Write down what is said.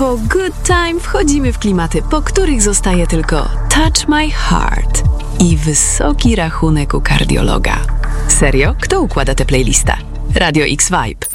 Po Good Time wchodzimy w klimaty, po których zostaje tylko Touch My Heart i wysoki rachunek u kardiologa. Serio? Kto układa tę playlistę? Radio X Vibe.